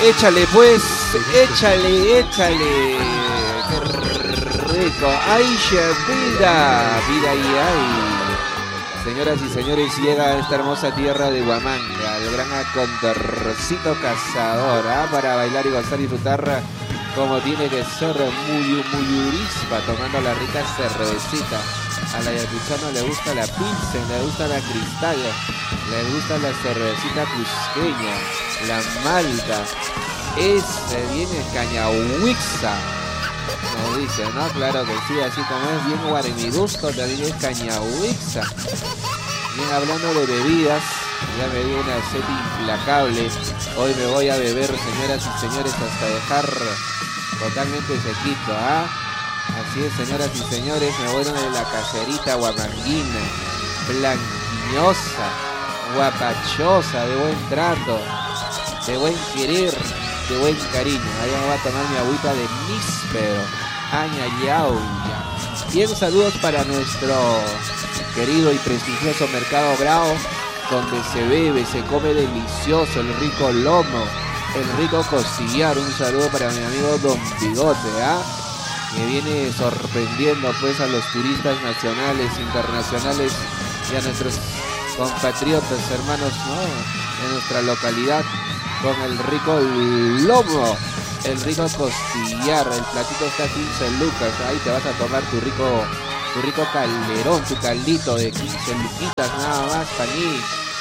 Échale pues, échale. Qué rico. Ay, vida y ay. Señoras y señores, llega a esta hermosa tierra de Huamanga, el gran Condorcito Cazador, para bailar y gozar y disfrutar como tiene que ser, muy urispa, tomando la rica cervecita. A la ayacuchana le gusta la Pilsen, le gusta la Cristal, le gusta la cervecita cusqueña, la Malta. Ese viene Cañahuixa, nos dice, ¿no? Claro que sí, así como es bien guarinidusco, también es Cañahuixa. Bien, hablando de bebidas, ya me dio una sed implacable. Hoy me voy a beber, señoras y señores, hasta dejar totalmente sequito, Así es, señoras y señores, me voy de la caserita huamanguina, blanquiñosa, guapachosa, de buen trato, de buen querer, de buen cariño. Ahí me voy a tomar mi agüita de níspero, añayauya. Bien, saludos para nuestro querido y prestigioso Mercado Bravo, donde se bebe, se come delicioso, el rico lomo, el rico costillar. Un saludo para mi amigo Don Bigote, que viene sorprendiendo pues a los turistas nacionales, internacionales y a nuestros compatriotas, hermanos, ¿no?, en nuestra localidad, con el rico lomo, el rico costillar. El platito está a 15 lucas, ahí te vas a tomar tu rico calderón, tu caldito de 15 luquitas nada más, paní.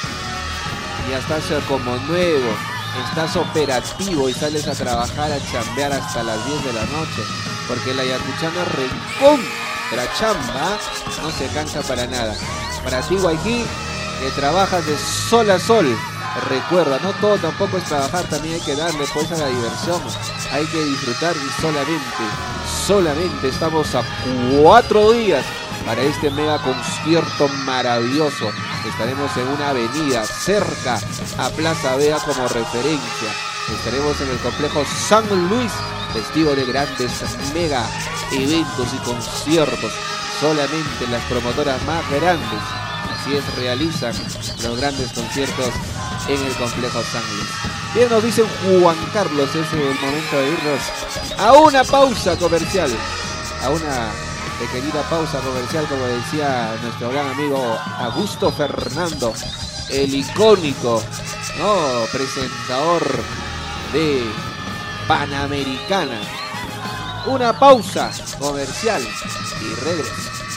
Ya estás como nuevo, estás operativo y sales a trabajar, a chambear hasta las 10 de la noche, porque la ayacuchana recontra chamba, no se cansa para nada. Para ti, Guayquí, que trabajas de sol a sol, recuerda, no todo tampoco es trabajar, también hay que darle pues a la diversión, hay que disfrutar, y solamente estamos a 4 días para este mega concierto maravilloso. Estaremos en una avenida cerca a Plaza Vea como referencia. Estaremos en el complejo San Luis, testigo de grandes mega eventos y conciertos. Solamente las promotoras más grandes, así es, realizan los grandes conciertos en el complejo San Luis. Bien, nos dice Juan Carlos, es el momento de irnos a una pausa comercial, a una pequeñita pausa comercial, como decía nuestro gran amigo Augusto Fernando, el icónico, ¿no?, presentador de Panamericana. Una pausa comercial y regreso.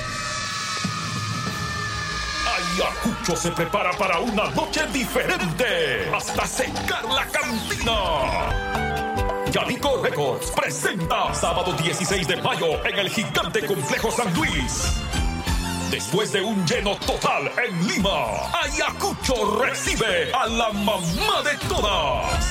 Ayacucho se prepara para una noche diferente, hasta secar la cantina. Yadico Records presenta sábado 16 de mayo en el gigante complejo San Luis. Después de un lleno total en Lima, Ayacucho recibe a la mamá de todas,